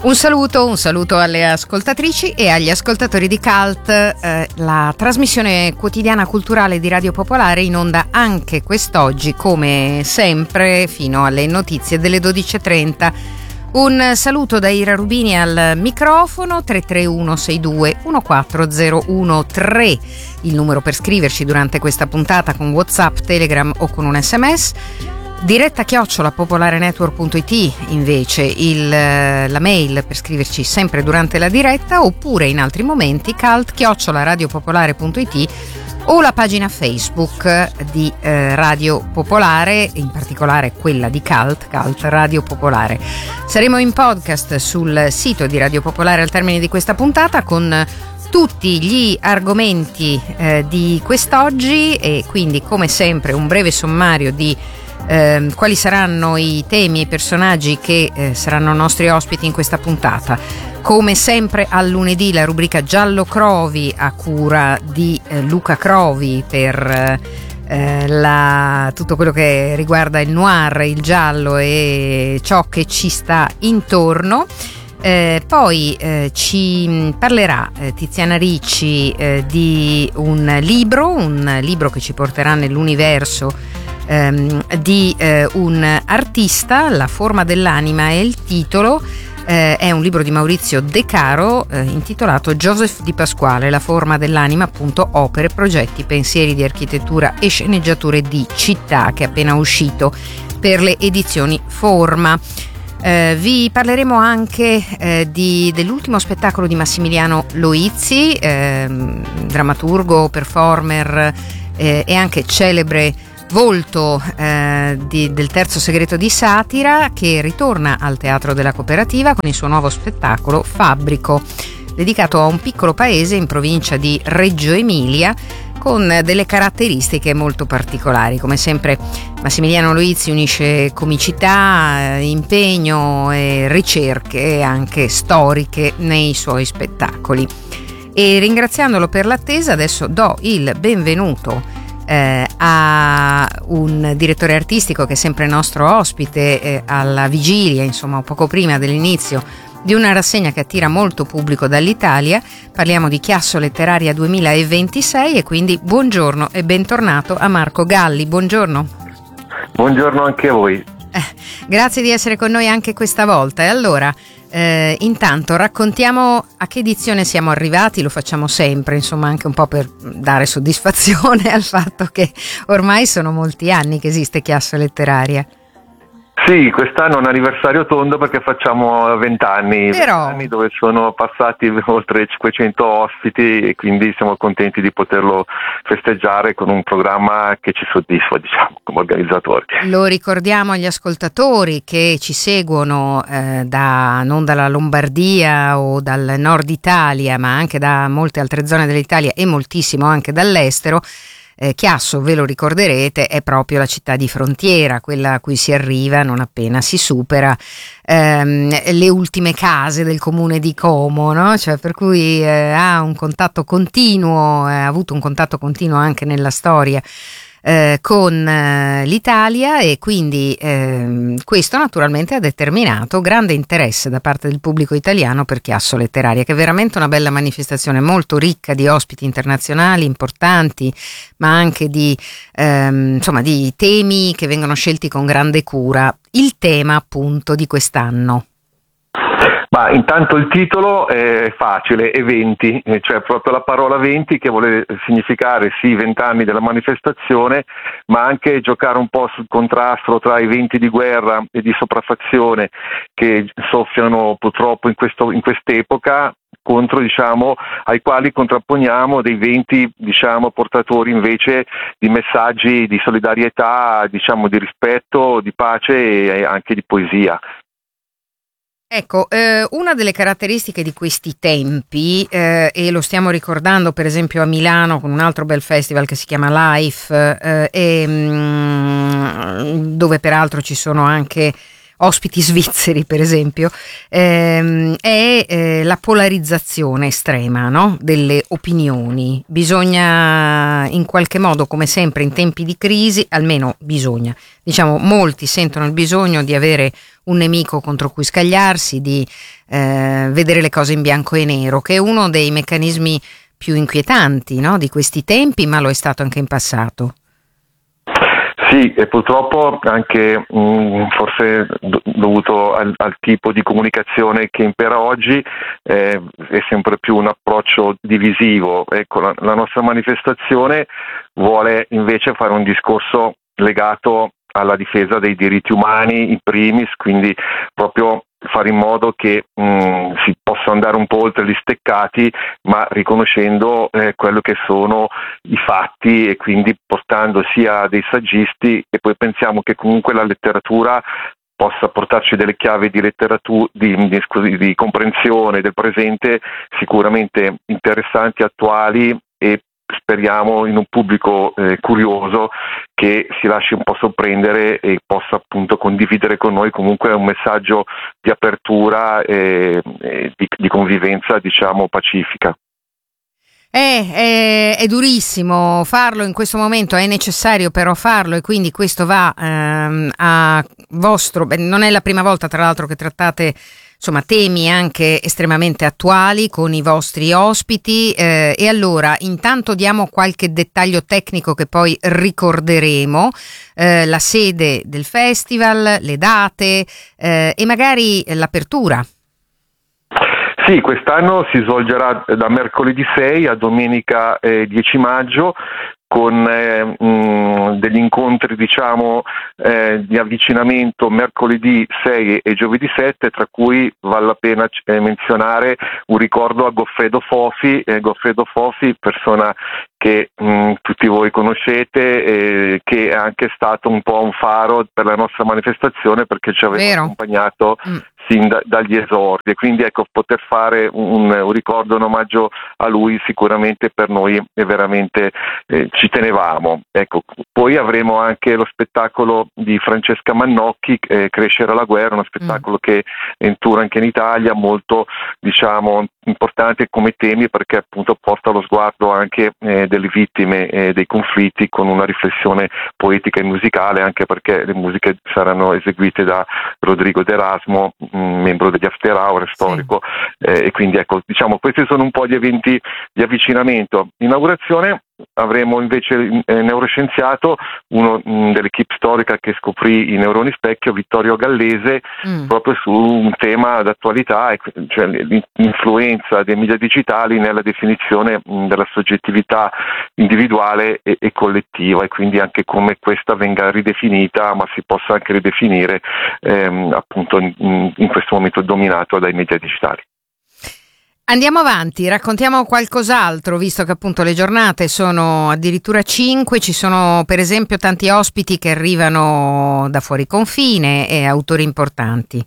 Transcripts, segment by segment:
Un saluto alle ascoltatrici e agli ascoltatori di Cult, la trasmissione quotidiana culturale di Radio Popolare, in onda anche quest'oggi, come sempre, fino alle notizie delle 12.30. Un saluto da Ira Rubini al microfono. 331 62 14013, il numero per scriverci durante questa puntata con WhatsApp, Telegram o con un SMS. Diretta @popolarenetwork.it invece la mail per scriverci sempre durante la diretta, oppure in altri momenti cult@radiopopolare.it o la pagina Facebook di Radio Popolare, in particolare quella di Cult Radio Popolare. Saremo in podcast sul sito di Radio Popolare al termine di questa puntata con tutti gli argomenti di quest'oggi, e quindi come sempre un breve sommario di quali saranno i temi e i personaggi che saranno nostri ospiti in questa puntata. Come sempre al lunedì la rubrica Giallo Crovi a cura di Luca Crovi per tutto quello che riguarda il noir, il giallo e ciò che ci sta intorno. Poi ci parlerà Tiziana Ricci di un libro che ci porterà nell'universo di un artista. La forma dell'anima è il titolo, è un libro di Maurizio De Caro intitolato Joseph Di Pasquale, la forma dell'anima, appunto, opere, progetti, pensieri di architettura e sceneggiature di città, che è appena uscito per le edizioni Forma. Vi parleremo anche dell'ultimo spettacolo di Massimiliano Loizzi, drammaturgo, performer e anche celebre volto del Terzo Segreto di Satira, che ritorna al Teatro della Cooperativa con il suo nuovo spettacolo Fabbrico, dedicato a un piccolo paese in provincia di Reggio Emilia con delle caratteristiche molto particolari. Come sempre Massimiliano Loizzi unisce comicità, impegno e ricerche anche storiche nei suoi spettacoli. E ringraziandolo per l'attesa, adesso do il benvenuto a un direttore artistico che è sempre nostro ospite alla vigilia, insomma poco prima dell'inizio di una rassegna che attira molto pubblico dall'Italia. Parliamo di Chiasso Letteraria 2026 e quindi buongiorno e bentornato a Marco Galli. Buongiorno. Buongiorno anche a voi. Grazie di essere con noi anche questa volta. E allora, intanto raccontiamo a che edizione siamo arrivati. Lo facciamo sempre, insomma, anche un po' per dare soddisfazione al fatto che ormai sono molti anni che esiste Chiasso Letteraria. Sì, quest'anno è un anniversario tondo perché facciamo 20 anni, Però 20 anni dove sono passati oltre 500 ospiti, e quindi siamo contenti di poterlo festeggiare con un programma che ci soddisfa, diciamo, come organizzatori. Lo ricordiamo agli ascoltatori che ci seguono non dalla Lombardia o dal nord Italia, ma anche da molte altre zone dell'Italia e moltissimo anche dall'estero. Chiasso, ve lo ricorderete, è proprio la città di frontiera, quella a cui si arriva non appena si supera le ultime case del comune di Como, no? Cioè, per cui ha un contatto continuo, ha avuto un contatto continuo anche nella storia con l'Italia, e quindi questo naturalmente ha determinato grande interesse da parte del pubblico italiano per Chiasso Letteraria, che è veramente una bella manifestazione molto ricca di ospiti internazionali importanti, ma anche di temi che vengono scelti con grande cura. Il tema appunto di quest'anno. Ma intanto il titolo è facile, eventi, cioè proprio la parola 20, che vuole significare sì 20 anni della manifestazione, ma anche giocare un po' sul contrasto tra i venti di guerra e di sopraffazione che soffiano purtroppo in quest'epoca, contro, diciamo, ai quali contrapponiamo dei venti, diciamo, portatori invece di messaggi di solidarietà, diciamo, di rispetto, di pace e anche di poesia. Ecco, una delle caratteristiche di questi tempi, e lo stiamo ricordando per esempio a Milano con un altro bel festival che si chiama Life, dove peraltro ci sono anche ospiti svizzeri per esempio, è la polarizzazione estrema, no? Delle opinioni. Bisogna in qualche modo, come sempre in tempi di crisi, almeno bisogna, diciamo, molti sentono il bisogno di avere un nemico contro cui scagliarsi, di vedere le cose in bianco e nero, che è uno dei meccanismi più inquietanti, no? Di questi tempi, ma lo è stato anche in passato. Sì, e purtroppo anche forse dovuto al tipo di comunicazione che impera oggi, è sempre più un approccio divisivo. Ecco, la nostra manifestazione vuole invece fare un discorso legato alla difesa dei diritti umani in primis, quindi proprio fare in modo che si possa andare un po' oltre gli steccati, ma riconoscendo quello che sono i fatti, e quindi portando sia dei saggisti, e poi pensiamo che comunque la letteratura possa portarci delle chiavi di letteratura, di comprensione del presente sicuramente interessanti, attuali, e speriamo in un pubblico curioso che si lasci un po' sorprendere e possa appunto condividere con noi comunque un messaggio di apertura e di convivenza, diciamo, pacifica. È durissimo farlo in questo momento, è necessario però farlo, e quindi questo va a vostro. Non è la prima volta tra l'altro che trattate insomma temi anche estremamente attuali con i vostri ospiti, e allora intanto diamo qualche dettaglio tecnico che poi ricorderemo, la sede del festival, le date, e magari l'apertura. Sì, quest'anno si svolgerà da mercoledì 6 a domenica 10 maggio, con degli incontri, diciamo, di avvicinamento mercoledì 6 e giovedì 7, tra cui vale la pena menzionare un ricordo a Goffredo Fofi. Goffredo Fofi, persona che tutti voi conoscete, che è anche stato un po' un faro per la nostra manifestazione, perché ci aveva accompagnato sin dagli esordi, e quindi ecco, poter fare un ricordo, un omaggio a lui sicuramente per noi è veramente ci tenevamo. Ecco, poi avremo anche lo spettacolo di Francesca Mannocchi, Crescere la guerra, uno spettacolo che è in tour anche in Italia, molto, diciamo, importante come temi, perché appunto porta lo sguardo anche delle vittime dei conflitti, con una riflessione poetica e musicale, anche perché le musiche saranno eseguite da Rodrigo D'Erasmo, membro degli After Hour, storico, e quindi ecco, diciamo, questi sono un po' gli eventi di avvicinamento. Inaugurazione avremo invece neuroscienziato, uno dell'equipe storica che scoprì i neuroni specchio, Vittorio Gallese, proprio su un tema d'attualità, cioè l'influenza dei media digitali nella definizione della soggettività individuale e collettiva, e quindi anche come questa venga ridefinita, ma si possa anche ridefinire appunto in questo momento dominato dai media digitali. Andiamo avanti, raccontiamo qualcos'altro, visto che appunto le giornate sono addirittura 5, ci sono per esempio tanti ospiti che arrivano da fuori confine e autori importanti.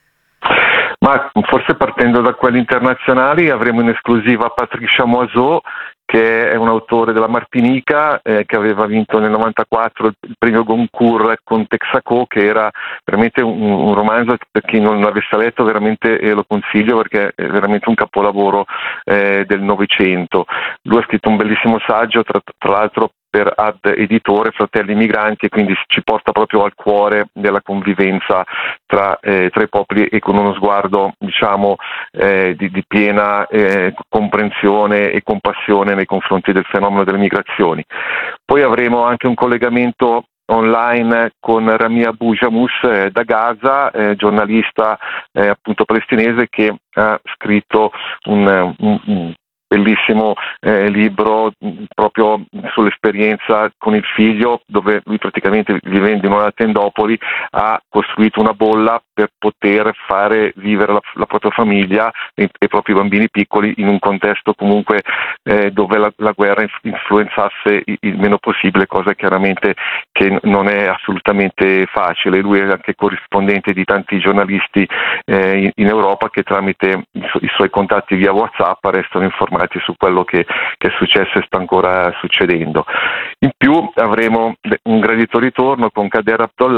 Ma forse partendo da quelli internazionali avremo in esclusiva Patrick Chamoiseau, che è un autore della Martinica, che aveva vinto nel 94 il premio Goncourt con Texaco, che era veramente un romanzo, per chi non l'avesse letto veramente lo consiglio, perché è veramente un capolavoro del Novecento. Lui ha scritto un bellissimo saggio, tra l'altro per Ad Editore, Fratelli Migranti, e quindi ci porta proprio al cuore della convivenza tra i popoli, e con uno sguardo, diciamo, di piena comprensione e compassione nei confronti del fenomeno delle migrazioni. Poi avremo anche un collegamento online con Ramia Boujamus da Gaza, giornalista appunto palestinese, che ha scritto un bellissimo libro proprio sull'esperienza con il figlio, dove lui praticamente, vivendo in una tendopoli, ha costruito una bolla per poter fare vivere la propria famiglia e i propri bambini piccoli in un contesto comunque dove la guerra influenzasse il meno possibile, cosa chiaramente che non è assolutamente facile. Lui è anche corrispondente di tanti giornalisti in Europa, che tramite i suoi contatti via WhatsApp restano informati su quello che è successo e sta ancora succedendo. In più avremo un gradito ritorno con Kader Abdollah,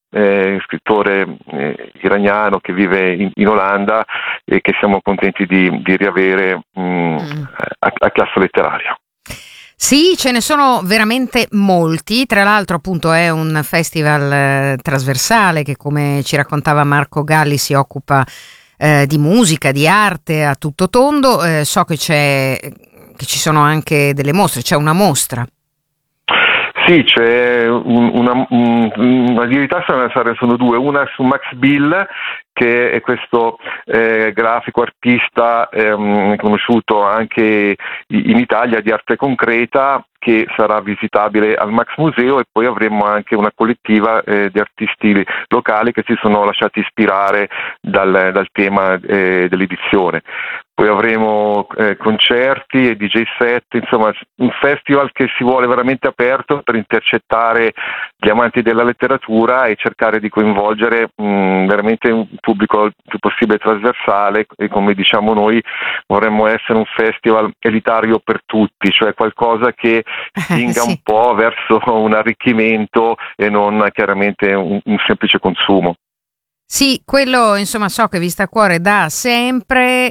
scrittore iraniano che vive in Olanda e che siamo contenti di riavere a Chiasso Letteraria. Sì, ce ne sono veramente molti, tra l'altro appunto è un festival trasversale che, come ci raccontava Marco Galli, si occupa di musica, di arte a tutto tondo. So che ci sono anche delle mostre, c'è una mostra. Sì, c'è una verità, sono due, una su Max Bill, che è questo grafico artista conosciuto anche in Italia di arte concreta, che sarà visitabile al Max Museo, e poi avremo anche una collettiva di artisti locali che si sono lasciati ispirare dal tema dell'edizione. Poi avremo concerti e DJ set, insomma un festival che si vuole veramente aperto per intercettare gli amanti della letteratura e cercare di coinvolgere veramente un pubblico il più possibile trasversale, e come diciamo noi vorremmo essere un festival elitario per tutti, cioè qualcosa che spinga un po' verso un arricchimento e non chiaramente un semplice consumo. Sì, quello insomma so che vi sta a cuore da sempre,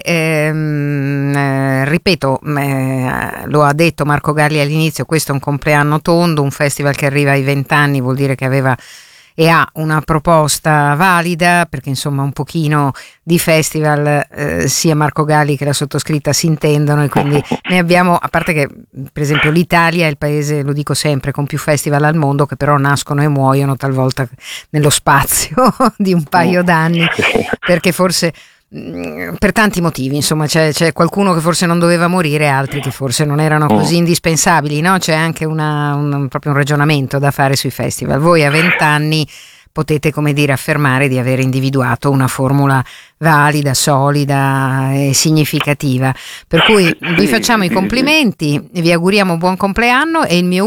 ripeto, lo ha detto Marco Galli all'inizio, questo è un compleanno tondo, un festival che arriva ai 20 anni, vuol dire che aveva e ha una proposta valida, perché insomma un pochino di festival sia Marco Galli che la sottoscritta si intendono, e quindi ne abbiamo, a parte che per esempio l'Italia è il paese, lo dico sempre, con più festival al mondo, che però nascono e muoiono talvolta nello spazio di un paio d'anni, perché forse per tanti motivi, insomma c'è qualcuno che forse non doveva morire, altri che forse non erano così indispensabili, no? C'è anche proprio un ragionamento da fare sui festival. Voi a 20 anni potete, come dire, affermare di aver individuato una formula valida, solida e significativa, per cui vi facciamo i complimenti, vi auguriamo buon compleanno, e la mia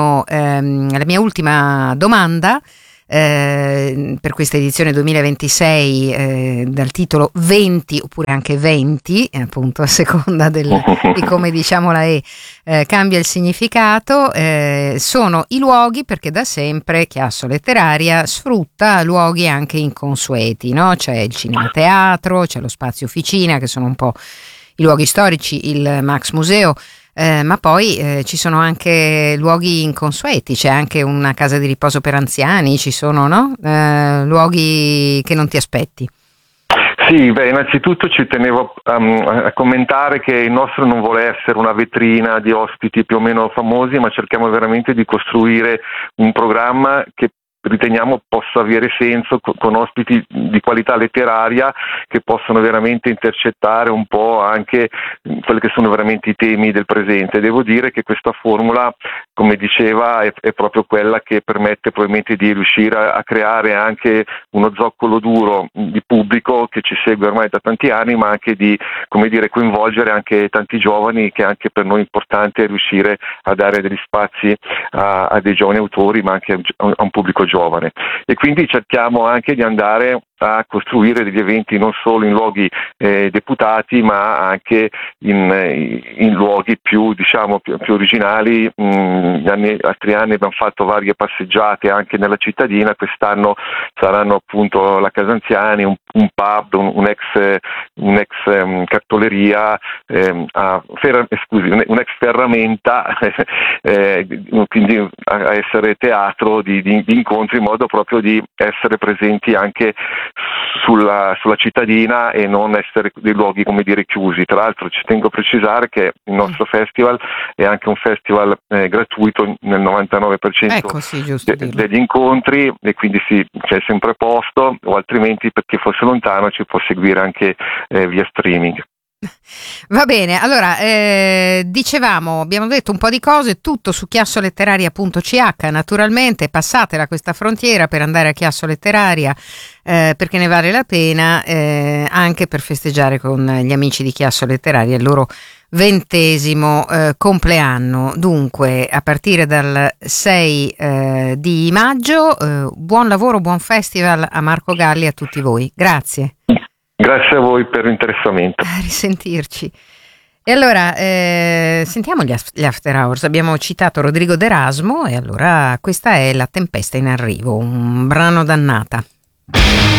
ultima domanda per questa edizione 2026 dal titolo 20 oppure anche 20, appunto a seconda di come diciamo la cambia il significato, sono i luoghi, perché da sempre Chiasso Letteraria sfrutta luoghi anche inconsueti, no? C'è il cinema teatro, c'è lo spazio officina, che sono un po' i luoghi storici, il Max Museo. Ma poi ci sono anche luoghi inconsueti, c'è anche una casa di riposo per anziani, ci sono, no? Luoghi che non ti aspetti. Sì, innanzitutto ci tenevo a commentare che il nostro non vuole essere una vetrina di ospiti più o meno famosi, ma cerchiamo veramente di costruire un programma che riteniamo possa avere senso, con ospiti di qualità letteraria che possono veramente intercettare un po' anche quelli che sono veramente i temi del presente. Devo dire che questa formula, come diceva, è proprio quella che permette probabilmente di riuscire a creare anche uno zoccolo duro di pubblico che ci segue ormai da tanti anni, ma anche di, come dire, coinvolgere anche tanti giovani, che anche per noi è importante riuscire a dare degli spazi a dei giovani autori, ma anche a un pubblico giovane, e quindi cerchiamo anche di andare a costruire degli eventi non solo in luoghi deputati, ma anche in luoghi più, diciamo, più originali. Altri anni abbiamo fatto varie passeggiate anche nella cittadina, quest'anno saranno appunto la Casa Anziani, un pub, un'ex cartoleria, un'ex ferramenta, quindi a essere teatro di incontri, in modo proprio di essere presenti anche sulla cittadina e non essere dei luoghi, come dire, chiusi. Tra l'altro ci tengo a precisare che il nostro festival è anche un festival gratuito nel 99% ecco, sì, degli incontri, e quindi c'è sempre posto, o altrimenti per chi fosse lontano ci può seguire anche via streaming. Va bene, allora dicevamo, abbiamo detto un po' di cose, tutto su chiassoletteraria.ch, naturalmente passatela questa frontiera per andare a Chiasso Letteraria, perché ne vale la pena, anche per festeggiare con gli amici di Chiasso Letteraria il loro 20° compleanno. Dunque, a partire dal 6 di maggio, buon lavoro, buon festival a Marco Galli e a tutti voi. Grazie. Grazie a voi per l'interessamento. A risentirci. E allora sentiamo gli After Hours. Abbiamo citato Rodrigo D'Erasmo e allora questa è La tempesta in arrivo, un brano dannata.